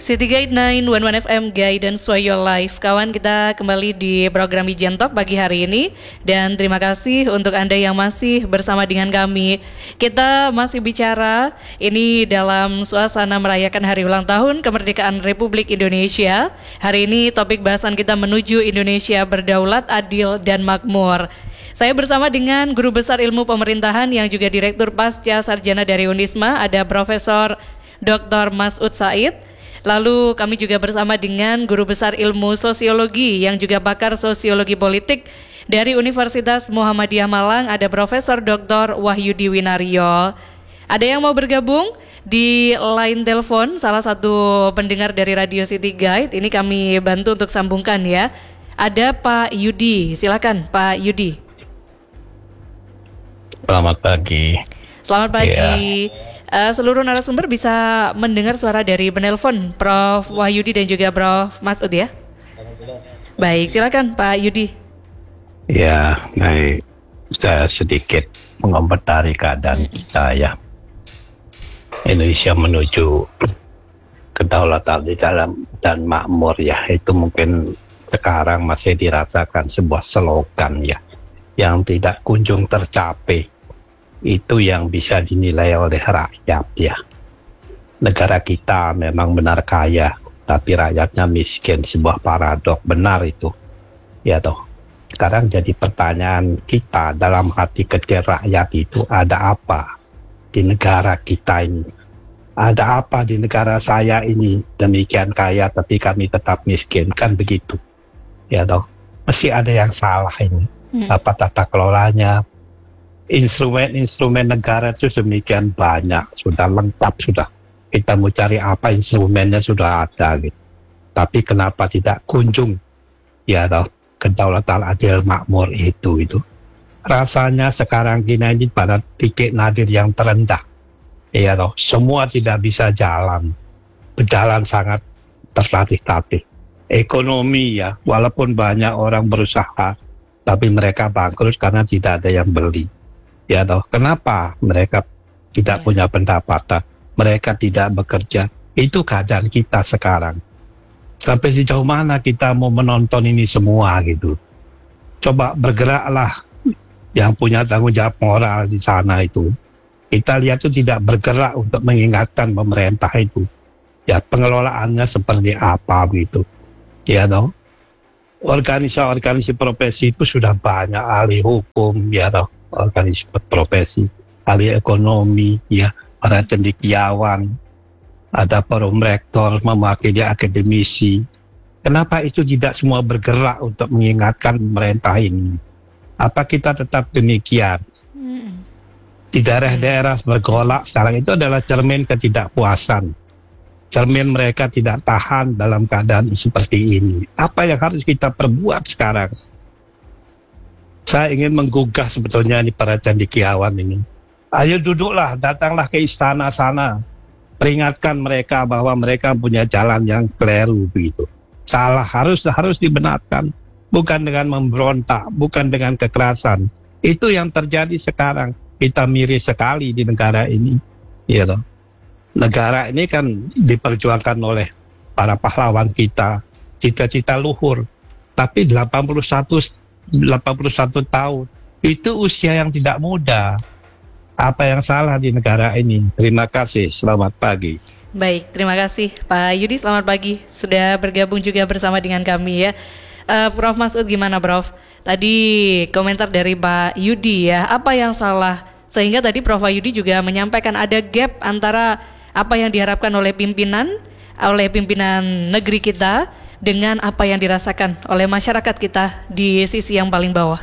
City Guide 911 FM Guidance for Your Life. Kawan, kita kembali di program Wijen Talk pagi hari ini. Dan terima kasih untuk Anda yang masih bersama dengan kami. Kita masih bicara ini dalam suasana merayakan hari ulang tahun kemerdekaan Republik Indonesia. Hari ini topik bahasan kita menuju Indonesia berdaulat, adil, dan makmur. Saya bersama dengan Guru Besar Ilmu Pemerintahan yang juga Direktur Pasca Sarjana dari Unisma, ada Profesor Dr. Masud Said. Lalu kami juga bersama dengan Guru Besar Ilmu Sosiologi yang juga pakar Sosiologi Politik dari Universitas Muhammadiyah Malang, ada Profesor Dr. Wahyudi Winario. Ada yang mau bergabung di line telepon, salah satu pendengar dari Radio City Guide. Ini kami bantu untuk sambungkan ya. Ada Pak Yudi, silakan Pak Yudi. Selamat pagi. Selamat pagi. Seluruh narasumber bisa mendengar suara dari penelpon Prof. Wahyudi dan juga Prof. Masud ya. Baik, silakan Pak Yudi. Ya, baik. Saya sedikit mengomentari keadaan kita ya. Indonesia menuju kedaulatan di dalam dan makmur ya. Itu mungkin sekarang masih dirasakan sebuah slogan ya, yang tidak kunjung tercapai. Itu yang bisa dinilai oleh rakyat ya. Negara kita memang benar kaya, tapi rakyatnya miskin, sebuah paradok, benar itu ya toh. Sekarang jadi pertanyaan kita, dalam hati kecil rakyat itu ada apa di negara kita ini? Ada apa di negara saya ini demikian kaya tapi kami tetap miskin, kan begitu ya toh. Mesti ada yang salah ini. Apa tata kelolanya? Instrumen-instrumen negara itu demikian banyak, sudah lengkap sudah. Kita mau cari apa, instrumennya sudah ada gitu. Tapi kenapa tidak kunjung ya toh kedaulatan adil makmur itu. Rasanya sekarang ini pada titik nadir yang terendah. Ya toh, semua tidak bisa berjalan sangat tertatih-tatih. Ekonomi ya, walaupun banyak orang berusaha, tapi mereka bangkrut karena tidak ada yang beli. Ya toh, kenapa mereka tidak punya pendapatan, mereka tidak bekerja? Itu keadaan kita sekarang. Sampai sejauh mana kita mau menonton ini semua gitu? Coba bergeraklah yang punya tanggung jawab moral di sana itu. Kita lihat itu tidak bergerak untuk mengingatkan pemerintah itu. Ya, pengelolaannya seperti apa gitu. Ya toh, organisasi profesi itu sudah banyak, ahli hukum ya toh, organisasi profesi, ahli ekonomi ya, para cendekiawan, ada forum rektor mewakili akademisi. Kenapa itu tidak semua bergerak untuk mengingatkan pemerintah ini? Apa kita tetap demikian? Di daerah-daerah bergolak sekarang itu adalah cermin ketidakpuasan. Cermin mereka tidak tahan dalam keadaan seperti ini. Apa yang harus kita perbuat sekarang? Saya ingin menggugah sebetulnya ini para cendekiawan ini. Ayo duduklah, datanglah ke istana sana. Peringatkan mereka bahwa mereka punya jalan yang keliru begitu. Salah harus dibenarkan. Bukan dengan memberontak, bukan dengan kekerasan. Itu yang terjadi sekarang. Kita miris sekali di negara ini. Ya toh. Negara ini kan diperjuangkan oleh para pahlawan kita, cita-cita luhur. Tapi 81 tahun, itu usia yang tidak muda. Apa yang salah di negara ini? Terima kasih, selamat pagi. Baik, terima kasih Pak Yudi, selamat pagi. Sudah bergabung juga bersama dengan kami ya. Prof. Masud gimana Prof? Tadi komentar dari Pak Yudi ya, apa yang salah? Sehingga tadi Prof. Yudi juga menyampaikan ada gap antara apa yang diharapkan oleh pimpinan negeri kita dengan apa yang dirasakan oleh masyarakat kita di sisi yang paling bawah.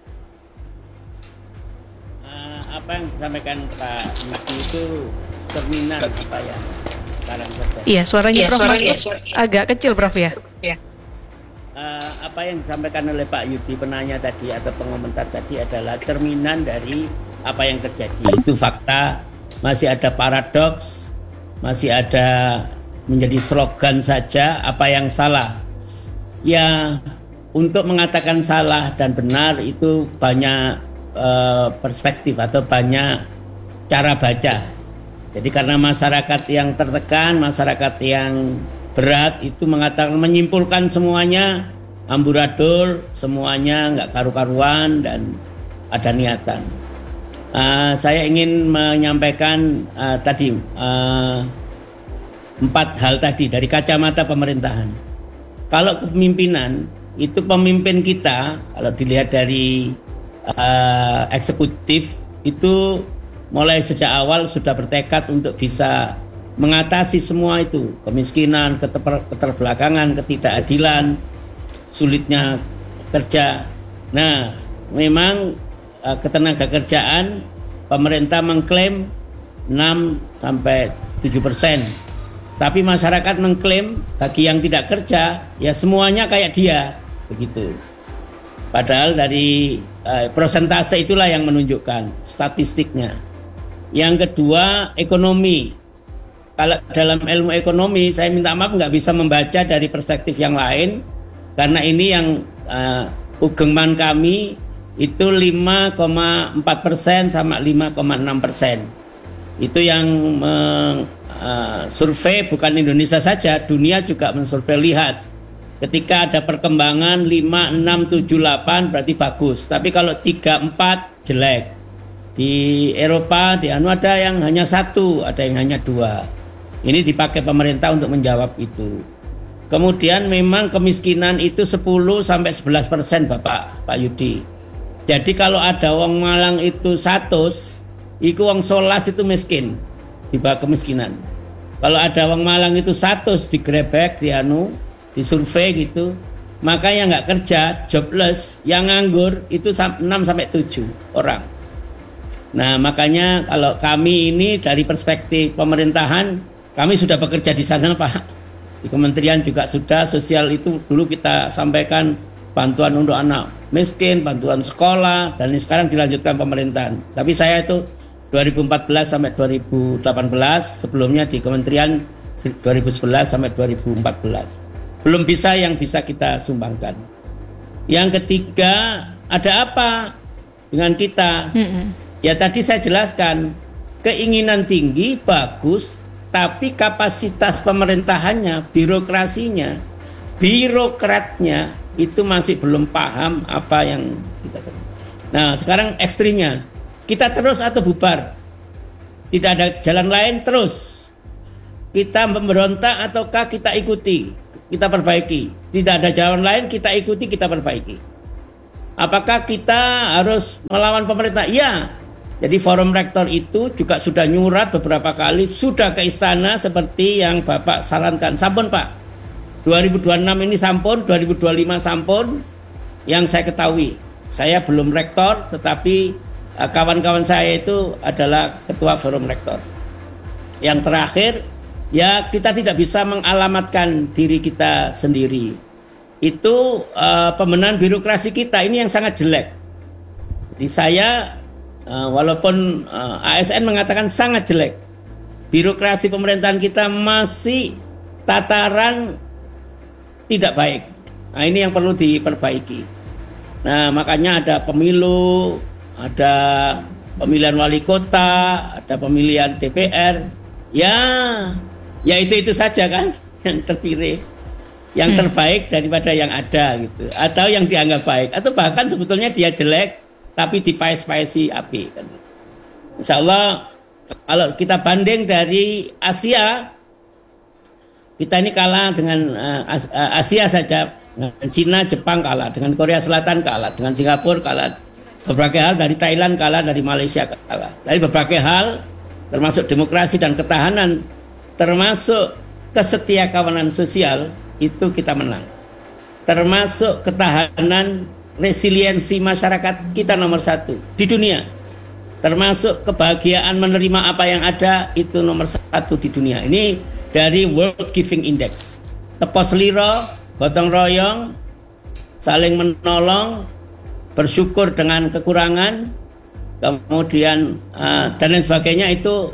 Apa yang disampaikan Pak Yudi itu cerminan apa ya sekarang terjadi. Iya, suaranya Prof. Agak kecil Prof ya. Apa yang disampaikan oleh Pak Yudi penanya tadi atau pengomentar tadi adalah cerminan dari apa yang terjadi. Itu fakta, masih ada paradoks, masih ada menjadi slogan saja apa yang salah. Ya, untuk mengatakan salah dan benar itu banyak perspektif atau banyak cara baca. Jadi karena masyarakat yang tertekan, masyarakat yang berat itu mengatakan menyimpulkan semuanya amburadul, semuanya nggak karu-karuan dan ada niatan. Saya ingin menyampaikan tadi 4 hal tadi dari kacamata pemerintahan. Kalau kepemimpinan itu pemimpin kita kalau dilihat dari eksekutif itu mulai sejak awal sudah bertekad untuk bisa mengatasi semua itu, kemiskinan, keterbelakangan, ketidakadilan, sulitnya kerja. Nah, memang ketenaga kerjaan pemerintah mengklaim 6-7%. Tapi masyarakat mengklaim bagi yang tidak kerja ya semuanya kayak dia, begitu. Padahal dari persentase itulah yang menunjukkan statistiknya. Yang kedua, ekonomi. Kalau dalam ilmu ekonomi saya minta maaf nggak bisa membaca dari perspektif yang lain karena ini yang ugeman kami itu 5,4% sama 5,6%. Itu yang survei bukan Indonesia saja, dunia juga mensurvei. Lihat, ketika ada perkembangan 5, 6, 7, 8 berarti bagus. Tapi kalau 3, 4 jelek. Di Eropa, di ada yang hanya 1, ada yang hanya 2. Ini dipakai pemerintah untuk menjawab itu. Kemudian memang kemiskinan itu 10-11% Pak Yudi. Jadi kalau ada wong Malang itu 100, iku wong Solas itu miskin di bawah kemiskinan. Kalau ada wong Malang itu 100 digrebek, disurvei gitu, maka yang nggak kerja, jobless, yang nganggur itu 6-7 orang. Nah, makanya kalau kami ini dari perspektif pemerintahan, kami sudah bekerja di sana Pak. Di kementerian juga sudah, sosial itu dulu kita sampaikan bantuan untuk anak miskin, bantuan sekolah, dan ini sekarang dilanjutkan pemerintahan. Tapi saya itu 2014 sampai 2018, sebelumnya di kementerian 2011 sampai 2014. Belum bisa yang bisa kita sumbangkan. Yang ketiga, ada apa dengan kita? Ya tadi saya jelaskan, keinginan tinggi bagus, tapi kapasitas pemerintahannya, birokrasinya, birokratnya itu masih belum paham apa yang kita sebut. Nah, sekarang ekstrimnya, kita terus atau bubar? Tidak ada jalan lain, terus. Kita memberontak ataukah kita ikuti, kita perbaiki? Tidak ada jalan lain, kita ikuti, kita perbaiki. Apakah kita harus melawan pemerintah? Iya. Jadi forum rektor itu juga sudah nyurat beberapa kali, sudah ke istana seperti yang Bapak sarankan. Sampun Pak, 2026 ini sampun, 2025 sampun. Yang saya ketahui, saya belum rektor, tetapi kawan-kawan saya itu adalah ketua forum rektor. Yang terakhir, ya kita tidak bisa mengalamatkan diri kita sendiri. Itu pembenahan birokrasi kita, ini yang sangat jelek. Jadi saya walaupun ASN mengatakan sangat jelek, birokrasi pemerintahan kita masih tataran tidak baik. Nah, ini yang perlu diperbaiki. Nah, makanya ada pemilu, ada pemilihan wali kota, ada pemilihan DPR. Ya itu saja kan yang terpilih, yang terbaik daripada yang ada gitu, atau yang dianggap baik, atau bahkan sebetulnya dia jelek tapi dipaes-paesi api kan. Insya Allah kalau kita banding dari Asia, kita ini kalah dengan Asia saja, dengan Cina, Jepang kalah, dengan Korea Selatan kalah, dengan Singapura kalah, berbagai hal, dari Thailand kalah, dari Malaysia kalah, dari berbagai hal termasuk demokrasi dan ketahanan, termasuk kesetiakawanan sosial itu kita menang, termasuk ketahanan resiliensi masyarakat kita nomor 1 di dunia, termasuk kebahagiaan menerima apa yang ada itu nomor 1 di dunia. Ini dari World Giving Index. Tepos liro, gotong royong, saling menolong, bersyukur dengan kekurangan, kemudian dan lain sebagainya, itu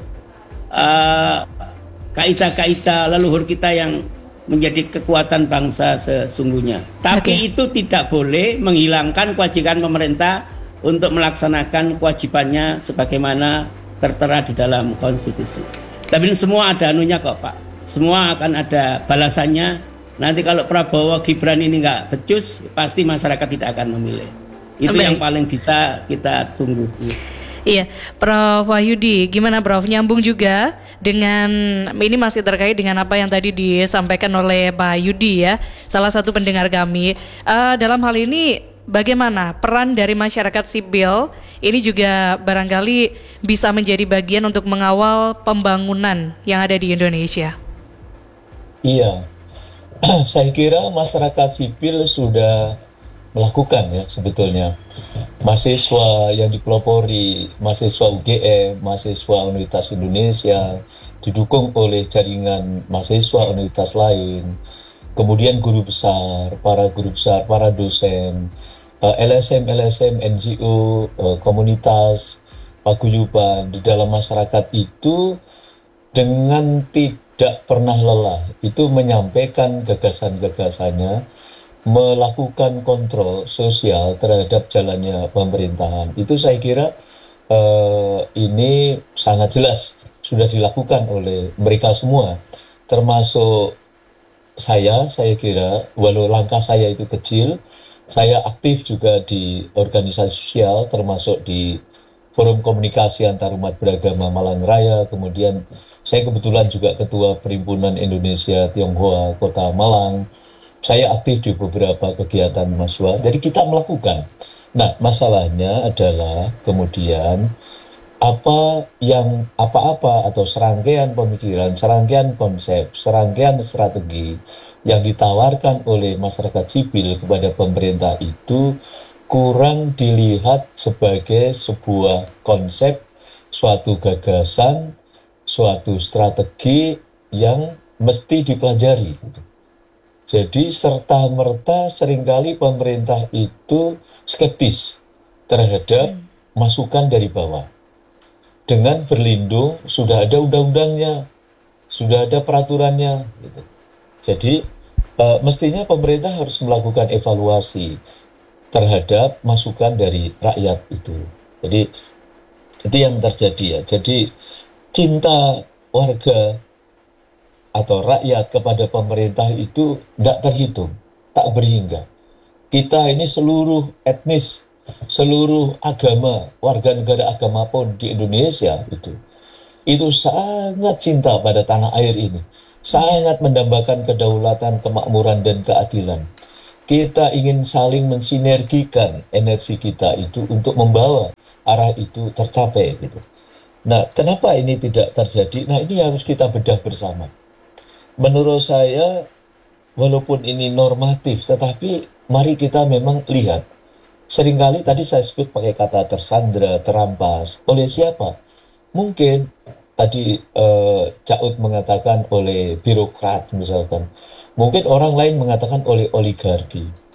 kaidah-kaidah leluhur kita yang menjadi kekuatan bangsa sesungguhnya. Tapi itu tidak boleh menghilangkan kewajiban pemerintah untuk melaksanakan kewajibannya sebagaimana tertera di dalam konstitusi. Tapi ini semua ada anunya kok Pak. semua akan ada balasannya. Nanti kalau Prabowo Gibran ini nggak becus, pasti masyarakat tidak akan memilih. Itu Baik. yang paling bisa kita tunggu. Iya, Prof. Wahyudi, gimana Prof? Nyambung juga dengan, ini masih terkait dengan apa yang tadi disampaikan oleh Pak Yudi ya, salah satu pendengar kami. Dalam hal ini bagaimana peran dari masyarakat sipil ini juga barangkali bisa menjadi bagian untuk mengawal pembangunan yang ada di Indonesia? Iya, saya kira masyarakat sipil sudah melakukan ya sebetulnya. Mahasiswa yang dipelopori, mahasiswa UGM, mahasiswa Universitas Indonesia, didukung oleh jaringan mahasiswa universitas lain, kemudian guru besar, para dosen, LSM, NGO, komunitas, paguyuban di dalam masyarakat itu dengan tidak pernah lelah itu menyampaikan gagasan-gagasannya, melakukan kontrol sosial terhadap jalannya pemerintahan. Itu saya kira ini sangat jelas sudah dilakukan oleh mereka semua, termasuk saya kira walau langkah saya itu kecil, saya aktif juga di organisasi sosial termasuk di Forum Komunikasi Antarumat Beragama Malang Raya, kemudian saya kebetulan juga Ketua Perhimpunan Indonesia Tionghoa Kota Malang. Saya aktif di beberapa kegiatan mahasiswa, jadi kita melakukan. Nah, masalahnya adalah kemudian apa-apa atau serangkaian pemikiran, serangkaian konsep, serangkaian strategi yang ditawarkan oleh masyarakat sipil kepada pemerintah itu kurang dilihat sebagai sebuah konsep, suatu gagasan, suatu strategi yang mesti dipelajari. Jadi serta-merta seringkali pemerintah itu skeptis terhadap masukan dari bawah. Dengan berlindung, sudah ada undang-undangnya, sudah ada peraturannya. Gitu. Jadi mestinya pemerintah harus melakukan evaluasi terhadap masukan dari rakyat itu. Jadi itu yang terjadi ya. Jadi cinta warga atau rakyat kepada pemerintah itu tidak terhitung, tak berhingga. Kita ini seluruh etnis, seluruh agama, warga negara agama pun di Indonesia itu sangat cinta pada tanah air ini, sangat mendambakan kedaulatan, kemakmuran dan keadilan. Kita ingin saling mensinergikan energi kita itu untuk membawa arah itu tercapai gitu. Nah, kenapa ini tidak terjadi? Nah, ini harus kita bedah bersama. Menurut saya, walaupun ini normatif, tetapi mari kita memang lihat. Seringkali tadi saya sebut pakai kata tersandra, terampas. Oleh siapa? Mungkin tadi Cak Ud mengatakan oleh birokrat misalkan. Mungkin orang lain mengatakan oleh oligarki.